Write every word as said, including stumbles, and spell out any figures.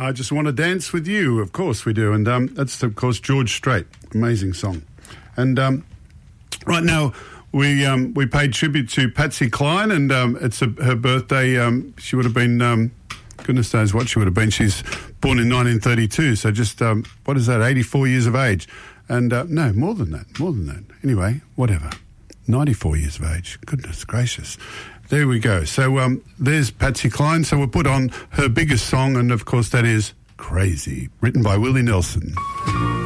I Just Want to Dance With You. Of course we do. And um, that's, of course, George Strait. Amazing song. And um, right now we um, we paid tribute to Patsy Cline, and um, it's a, her birthday. Um, she would have been, um, goodness knows what she would have been. She's born in nineteen thirty-two, so just, um, what is that, eighty-four years of age. And uh, no, more than that, more than that. Anyway, whatever. ninety-four years of age. Goodness gracious. There we go. So um, there's Patsy Cline. So we'll put on her biggest song, and of course that is Crazy, written by Willie Nelson.